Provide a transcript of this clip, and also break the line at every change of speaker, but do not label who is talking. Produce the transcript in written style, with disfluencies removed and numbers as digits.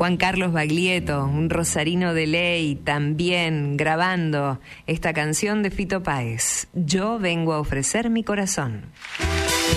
Juan Carlos Baglietto, un rosarino de ley, también grabando esta canción de Fito Páez. Yo vengo a ofrecer mi corazón.